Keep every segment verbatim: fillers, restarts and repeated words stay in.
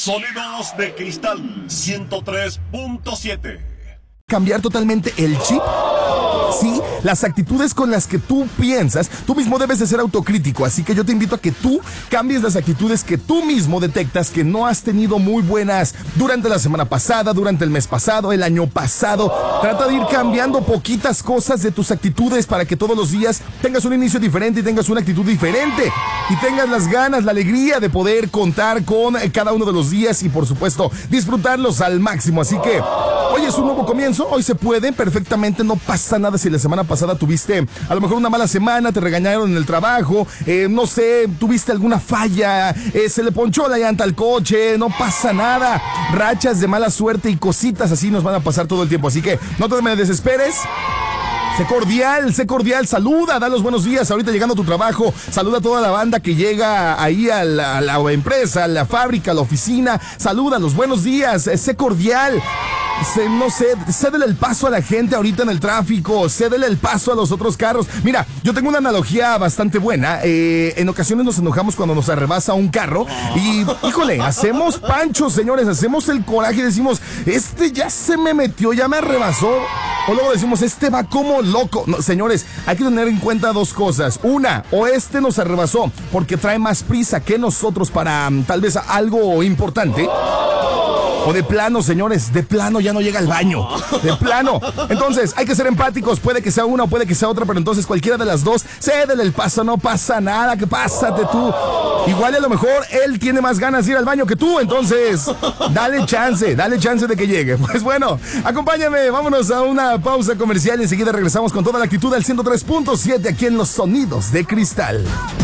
Sonidos de Cristal ciento tres punto siete. ¿Cambiar totalmente el chip? Sí, las actitudes con las que tú piensas, tú mismo debes de ser autocrítico, así que yo te invito a que tú cambies las actitudes que tú mismo detectas que no has tenido muy buenas durante la semana pasada, durante el mes pasado, el año pasado. Trata de ir cambiando poquitas cosas de tus actitudes para que todos los días tengas un inicio diferente y tengas una actitud diferente y tengas las ganas, la alegría de poder contar con cada uno de los días y por supuesto disfrutarlos al máximo. Así que hoy es un nuevo comienzo, hoy se puede perfectamente, no pasa nada si la semana pasada tuviste a lo mejor una mala semana, te regañaron en el trabajo, eh, no sé, tuviste alguna falla, eh, se le ponchó la llanta al coche, no pasa nada. Rachas de mala suerte y cositas así nos van a pasar todo el tiempo, así que no te me desesperes. Sé cordial, sé cordial, saluda, da los buenos días ahorita llegando a tu trabajo, saluda a toda la banda que llega ahí a la, a la empresa, a la fábrica, a la oficina, saluda, los buenos días, sé cordial. Se, no sé, cédele el paso a la gente ahorita en el tráfico, cédele el paso a los otros carros. Mira, yo tengo una analogía bastante buena. Eh, en ocasiones nos enojamos cuando nos arrebasa un carro y, híjole, hacemos pancho, señores, hacemos el coraje y decimos, este ya se me metió, ya me arrebasó. O luego decimos, este va como loco. No, señores, hay que tener en cuenta dos cosas. Una, o este nos arrebasó porque trae más prisa que nosotros para um, tal vez algo importante. O de plano, señores, de plano ya no llega al baño. De plano. Entonces, hay que ser empáticos. Puede que sea una o puede que sea otra, pero entonces cualquiera de las dos, cédele el paso, no pasa nada, que pásate tú. Igual a lo mejor él tiene más ganas de ir al baño que tú, entonces dale chance, dale chance de que llegue. Pues bueno, acompáñame, vámonos a una pausa comercial y enseguida regresamos con toda la actitud al ciento tres punto siete aquí en los Sonidos de Cristal.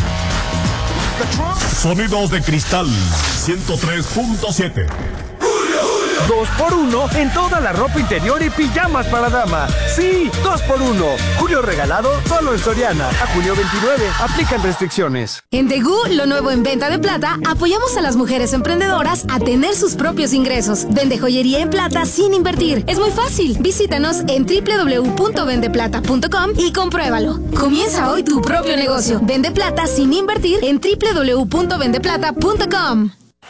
Sonidos de Cristal ciento tres punto siete. Dos por uno en toda la ropa interior y pijamas para dama. Sí, dos por uno. Julio regalado solo en Soriana. A julio veintinueve. Aplican restricciones. En Tegu, lo nuevo en venta de plata, apoyamos a las mujeres emprendedoras a tener sus propios ingresos. Vende joyería en plata sin invertir. Es muy fácil. Visítanos en doble u doble u doble u punto vende plata punto com y compruébalo. Comienza hoy tu propio negocio. Vende plata sin invertir en doble u doble u doble u punto vende plata punto com.